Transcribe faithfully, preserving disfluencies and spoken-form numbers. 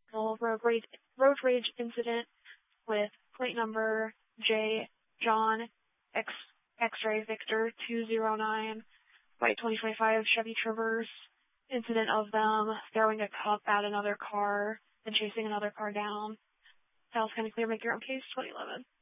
Well, road rage, road rage incident with plate number J John X X-ray Victor two zero nine, white twenty twenty-five Chevy Traverse. Incident of them throwing a cup at another car and chasing another car down. Dallas County Clear, make your own case, twenty eleven.